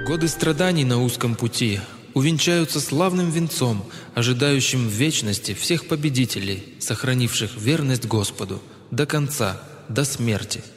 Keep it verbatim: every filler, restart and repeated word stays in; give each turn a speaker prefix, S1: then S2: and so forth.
S1: Годы страданий на узком пути увенчаются славным венцом, ожидающим в вечности всех победителей, сохранивших верность Господу до конца, до смерти.